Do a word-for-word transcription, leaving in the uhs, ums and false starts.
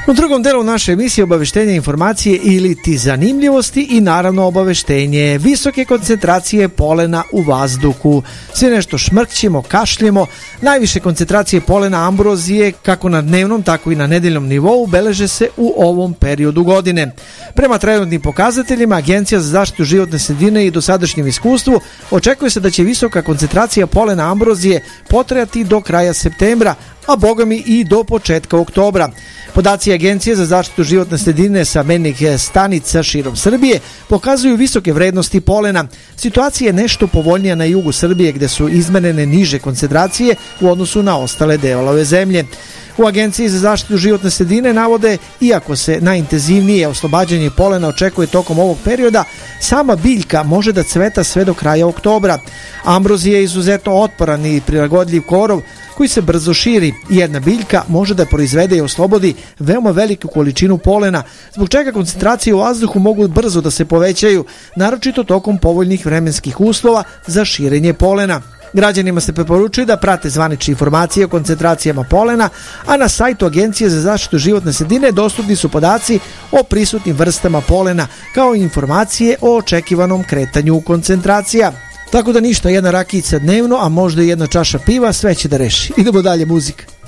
U drugom delu naše emisije obaveštenje, informacije ili ti zanimljivosti i naravno obaveštenje visoke koncentracije polena u vazduhu. Sve nešto šmrkćemo, kašljemo. Najviše koncentracije polena ambrozije kako na dnevnom tako i na nedeljnom nivou beleže se u ovom periodu godine. Prema trenutnim pokazateljima Agencija za zaštitu životne sredine i dosadašnjem iskustvu očekuje se da će visoka koncentracija polena ambrozije potrajati do kraja septembra, a bogami i do početka oktobra. Podaci Agencije za zaštitu životne sredine sa mernih stanica širom Srbije pokazuju visoke vrednosti polena. Situacija je nešto povoljnija na jugu Srbije gde su izmerene niže koncentracije u odnosu na ostale delove zemlje. U Agenciji za zaštitu životne sredine navode, iako se najintenzivnije oslobađanje polena očekuje tokom ovog perioda, sama biljka može da cveta sve do kraja oktobra. Ambrozija je izuzetno otporan i prilagodljiv korov koji se brzo širi. Jedna biljka može da proizvede i oslobodi veoma veliku količinu polena, zbog čega koncentracije u vazduhu mogu brzo da se povećaju, naročito tokom povoljnih vremenskih uslova za širenje polena. Građanima se preporučuje da prate zvanične informacije o koncentracijama polena, a na sajtu Agencije za zaštitu životne sredine dostupni su podaci o prisutnim vrstama polena, kao i informacije o očekivanom kretanju koncentracija. Tako da ništa, jedna rakijica dnevno, a možda i jedna čaša piva, sve će da reši. Idemo dalje, muzika.